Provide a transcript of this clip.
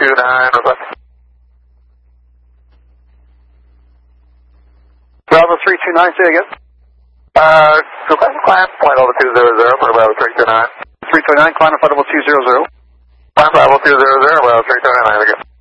329, request. Bravo 329, say again. Request climb, flight level 200 for Bravo 329. 329, climb flight level 200. Climb level 200, Bravo 329, again.